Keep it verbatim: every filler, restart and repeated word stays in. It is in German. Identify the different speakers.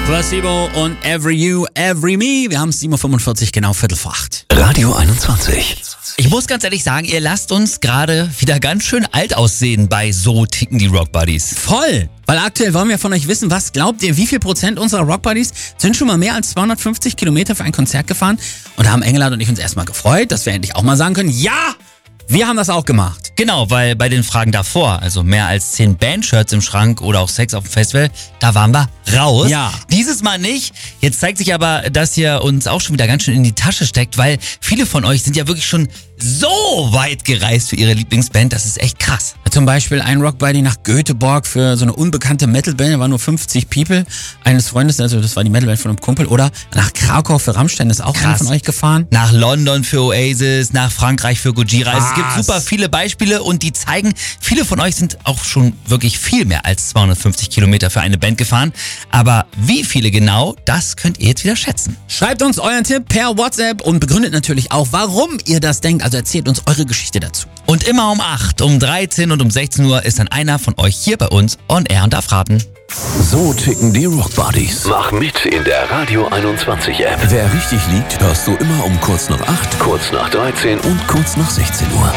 Speaker 1: Placebo und Every You, Every Me. Wir haben es sieben Uhr fünfundvierzig, genau Viertel vor acht.
Speaker 2: Radio einundzwanzig.
Speaker 3: Ich muss ganz ehrlich sagen, ihr lasst uns gerade wieder ganz schön alt aussehen bei So ticken die Rock Buddies.
Speaker 1: Voll! Weil aktuell wollen wir von euch wissen, was glaubt ihr, wie viel Prozent unserer Rock Buddies sind schon mal mehr als zweihundertfünfzig Kilometer für ein Konzert gefahren? Und da haben Engelhardt und ich uns erstmal gefreut, dass wir endlich auch mal sagen können, ja, wir haben das auch gemacht.
Speaker 3: Genau, weil bei den Fragen davor, also mehr als zehn Bandshirts im Schrank oder auch Sex auf dem Festival, da waren wir raus.
Speaker 1: Ja.
Speaker 3: Dieses Mal nicht. Jetzt zeigt sich aber, dass ihr uns auch schon wieder ganz schön in die Tasche steckt, weil viele von euch sind ja wirklich schon so weit gereist für ihre Lieblingsband. Das ist echt krass.
Speaker 1: Zum Beispiel ein Rockbuddy nach Göteborg für so eine unbekannte Metalband, da waren nur fünfzig People eines Freundes, also das war die Metalband von einem Kumpel. Oder nach Krakau für Rammstein, ist auch einer von euch gefahren.
Speaker 3: Nach London für Oasis, nach Frankreich für Gojira.
Speaker 1: Was?
Speaker 3: Es gibt super viele Beispiele und die zeigen, viele von euch sind auch schon wirklich viel mehr als zweihundertfünfzig Kilometer für eine Band gefahren. Aber wie viele genau, das könnt ihr jetzt wieder schätzen.
Speaker 1: Schreibt uns euren Tipp per WhatsApp und begründet natürlich auch, warum ihr das denkt. Also erzählt uns eure Geschichte dazu.
Speaker 3: Und immer um acht, um dreizehn und um sechzehn Uhr ist dann einer von euch hier bei uns on air und darf raten.
Speaker 2: So ticken die Rock Buddies.
Speaker 4: Mach mit in der Radio einundzwanzig App.
Speaker 2: Wer richtig liegt, hörst du immer um kurz nach acht,
Speaker 4: Kurz nach dreizehn
Speaker 2: und kurz nach sechzehn Uhr.